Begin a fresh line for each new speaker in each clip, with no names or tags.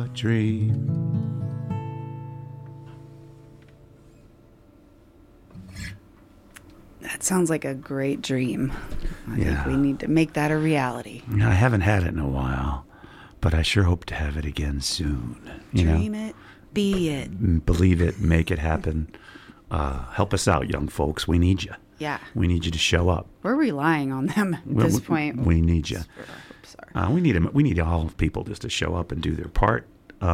a dream.
That sounds like a great dream. I
Yeah.
think we need to make that a reality.
I haven't had it in a while, but I sure hope to have it again soon.
Dream it, be it.
Believe it, make it happen. Help us out, young folks. We need you.
Yeah.
We need you to show up.
We're relying on them at this point.
We need you.
Sorry.
We need all people just to show up and do their part.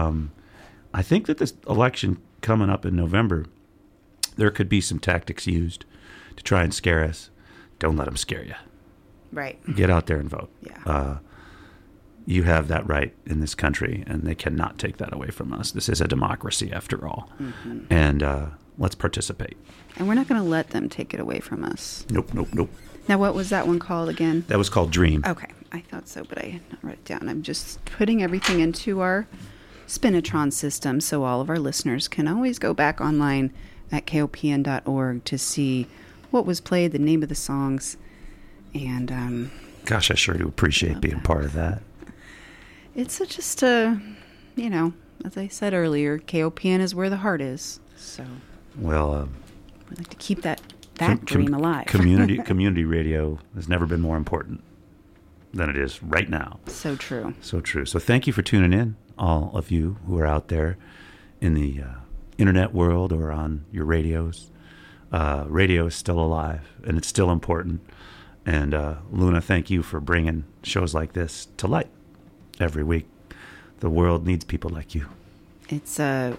I think that this election coming up in November, there could be some tactics used to try and scare us. Don't let them scare you.
Right.
Get out there and vote.
Yeah.
You have that right in this country, and they cannot take that away from us. This is a democracy, after all. Mm-hmm. And let's participate.
And we're not going to let them take it away from us.
Nope.
Now, what was that one called again?
That was called Dream.
Okay. I thought so, but I had not wrote it down. I'm just putting everything into our Spinatron system so all of our listeners can always go back online at kopn.org to see what was played, the name of the songs, and
gosh, I sure do appreciate being part of that.
It's just a, as I said earlier, KOPN is where the heart is. So,
well,
we'd like to keep that dream alive.
Community radio has never been more important than it is right now.
So true.
So true. So thank you for tuning in, all of you who are out there in the internet world or on your radios. Radio is still alive, and it's still important. And Luna, thank you for bringing shows like this to light every week. The world needs people like you.
It's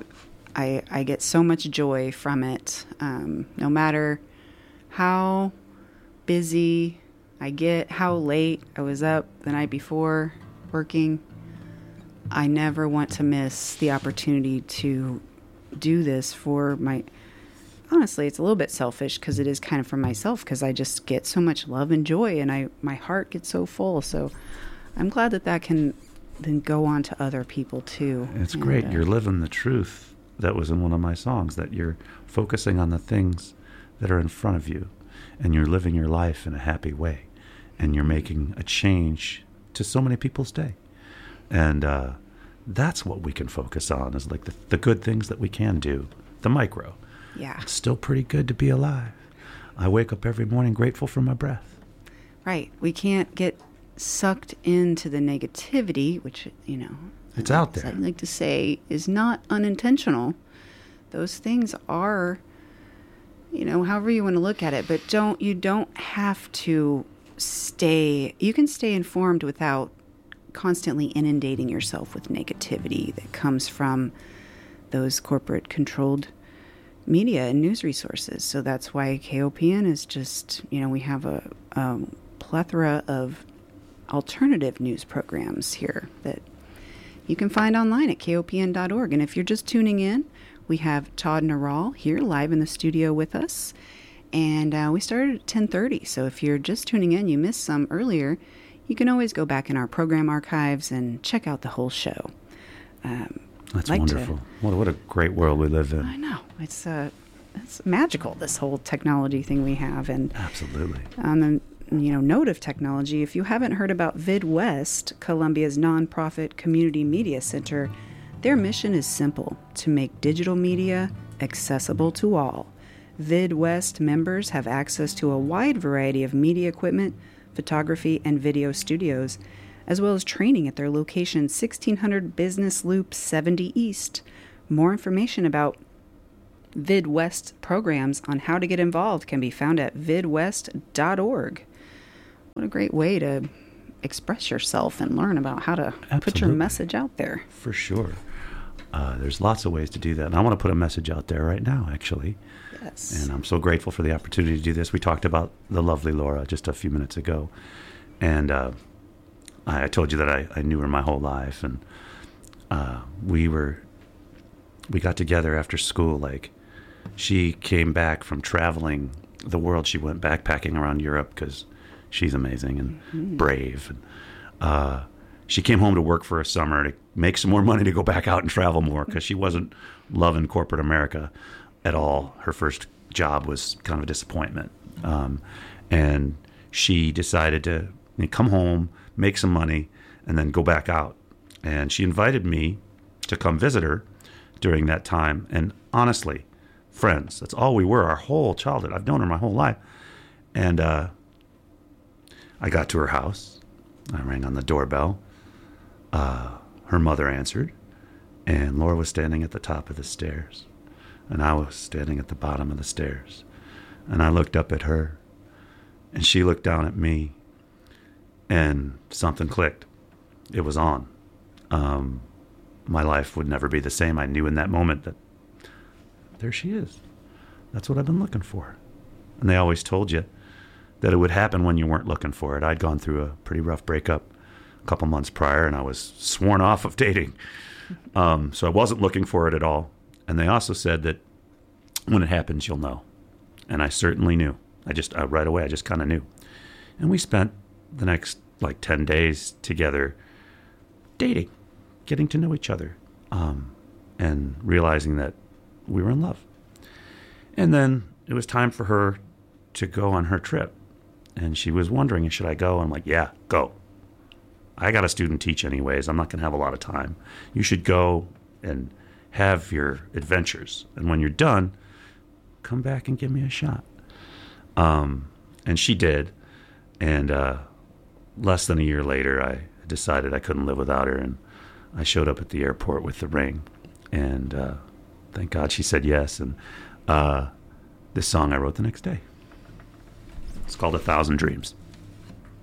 I get so much joy from it. No matter how busy I get, how late I was up the night before working, I never want to miss the opportunity to do this for my... Honestly, it's a little bit selfish because it is kind of for myself, because I just get so much love and joy, and my heart gets so full. So I'm glad that can then go on to other people too.
It's great. You're living the truth that was in one of my songs, that you're focusing on the things that are in front of you, and you're living your life in a happy way, and you're making a change to so many people's day. And that's what we can focus on, is like the good things that we can do, the micro.
Yeah.
It's still pretty good to be alive. I wake up every morning grateful for my breath.
Right. We can't get sucked into the negativity, which,
it's out there.
I'd like to say is not unintentional. Those things are, however you want to look at it, but you don't have to you can stay informed without constantly inundating yourself with negativity that comes from those corporate controlled media and news resources. So that's why KOPN is just, we have a plethora of alternative news programs here that you can find online at kopn.org. And if you're just tuning in, we have Todd Naral here live in the studio with us. And we started at 10:30. So if you're just tuning in, you missed some earlier, you can always go back in our program archives and check out the whole show.
That's wonderful. What a great world we live in.
I know. It's magical, this whole technology thing we have. And
absolutely.
On the note of technology, if you haven't heard about VidWest, Columbia's nonprofit community media center, their mission is simple: to make digital media accessible to all. VidWest members have access to a wide variety of media equipment, photography, and video studios, as well as training at their location 1600 Business Loop 70 East. More information about VidWest programs on how to get involved can be found at vidwest.org. What a great way to express yourself and learn about how to put your message out there.
For sure. There's lots of ways to do that. And I want to put a message out there right now, actually.
Yes.
And I'm so grateful for the opportunity to do this. We talked about the lovely Laura just a few minutes ago. And I told you that I knew her my whole life. And we got together after school. Like, she came back from traveling the world. She went backpacking around Europe because she's amazing and brave. And she came home to work for a summer to make some more money to go back out and travel more, because she wasn't loving corporate America at all. Her first job was kind of a disappointment. And she decided to come home, make some money, and then go back out. And she invited me to come visit her during that time. And honestly, friends, that's all we were our whole childhood. I've known her my whole life. And I got to her house. I rang on the doorbell. Her mother answered, and Laura was standing at the top of the stairs, and I was standing at the bottom of the stairs. And I looked up at her, and she looked down at me, and something clicked. It was on. My life would never be the same. I knew in that moment that there she is. That's what I've been looking for. And they always told you that it would happen when you weren't looking for it. I'd gone through a pretty rough breakup a couple months prior, and I was sworn off of dating. So I wasn't looking for it at all. And they also said that when it happens, you'll know. And I certainly knew. Right away, I just kind of knew. And we spent the next 10 days together dating, getting to know each other, and realizing that we were in love. And then it was time for her to go on her trip. And she was wondering, should I go? And I'm like, yeah, go. I got a student teach anyways. I'm not going to have a lot of time. You should go and have your adventures. And when you're done, come back and give me a shot. And she did. And less than a year later, I decided I couldn't live without her. And I showed up at the airport with the ring. And thank God she said yes. And this song I wrote the next day. It's called 1,000 Dreams.